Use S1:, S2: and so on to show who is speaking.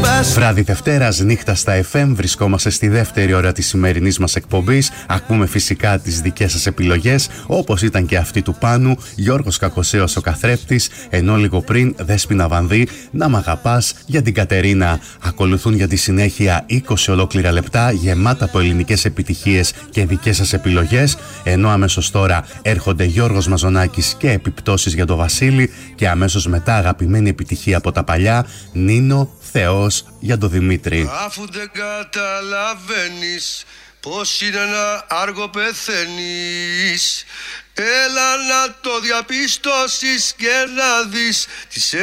S1: Βράδυ Δευτέρας, νύχτα στα FM. Βρισκόμαστε στη δεύτερη ώρα της σημερινής μας εκπομπής. Ακούμε φυσικά τις δικές σας επιλογές, όπως ήταν και αυτή του Πάνου, Γιώργος Κακοσέος ο καθρέφτης, ενώ λίγο πριν Δέσποινα Βανδύ, Να μ' αγαπάς, για την Κατερίνα. Ακολουθούν για τη συνέχεια 20 ολόκληρα λεπτά γεμάτα από ελληνικές επιτυχίες και δικές σας επιλογές, ενώ αμέσως τώρα έρχονται Γιώργος Μαζονάκης και επιπτώσεις για το Βασίλη, και αμέσως μετά αγαπημένη επιτυχία από τα παλιά, Νίνο, Θεός για το Δημήτρη.
S2: Αφού δεν καταλαβαίνεις πως είναι να άργο πεθαίνεις, έλα να το διαπιστώσεις και να δεις τις